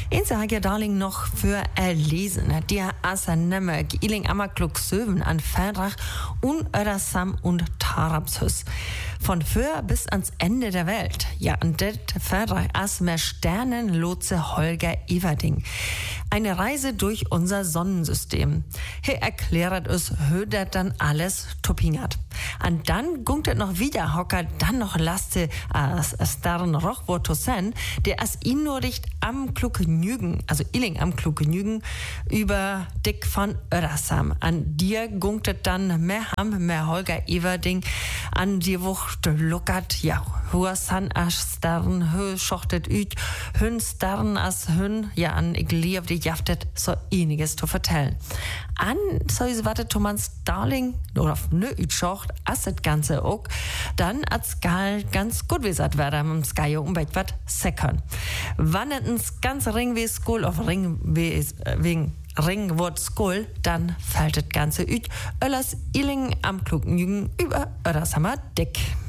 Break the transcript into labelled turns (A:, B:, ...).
A: Ich sage Darling noch für erlesen. Der Asa nemme Iling Ammerklug Söven an Verdrach und Ödersam und Tarabshus. Von für bis ans Ende der Welt. Ja, und det Verdrach as mehr Sternen Lotse Holger Everding. Eine Reise durch unser Sonnensystem. Hier erklärt es, höder dann alles toppingert. Und dann gungt noch wieder Hocker, dann noch laste as starren Rochwortosen, der as ihn nur dicht am Klugenügen, also Illing am Klugenügen, über Dick von Ödersam. An dir gungtet dann mehr Holger Everding, an dir wucht luckert, ja, hua san as starren, hö schochtet üt, hün starren as hün, ja, an ich lieb die jaftet so einiges zu vertellen. An so is warte Thomas Darling, oder auf nö üt schocht, as das Ganze auch, dann als Gal ganz gut wisat werden am Sky umwelt wat sekern. Wann ins ganz Ring wie School of Ring wegen Ringwort School, dann fällt das Ganze üt, Öllers Illing am klugen Jügen über Ödersammer Dick.